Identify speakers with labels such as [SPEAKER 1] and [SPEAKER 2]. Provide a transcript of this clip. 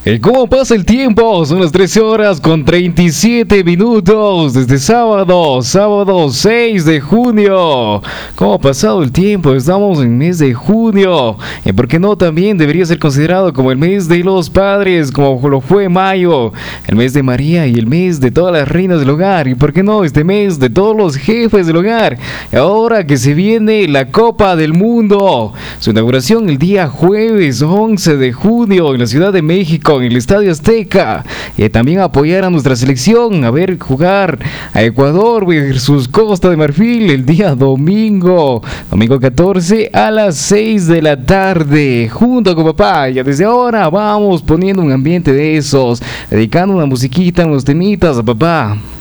[SPEAKER 1] ¿Cómo pasa el tiempo? Son las 13 horas con 37 minutos desde sábado 6 de junio. ¿Cómo ha pasado el tiempo? Estamos en mes de junio. ¿Por qué no? También debería ser considerado como el mes de los padres, como lo fue mayo, el mes de María y el mes de todas las reinas del hogar. ¿Y por qué no? Este mes de todos los jefes del hogar. Ahora que se viene la Copa del Mundo. Su inauguración el día jueves 11 de junio en la Ciudad de México, en el Estadio Azteca. También apoyar a nuestra selección, a ver jugar a Ecuador versus Costa de Marfil el día domingo 14 a las 6 de la tarde, junto con papá. Ya desde ahora vamos poniendo un ambiente de esos, dedicando una musiquita, unos temitas a papá.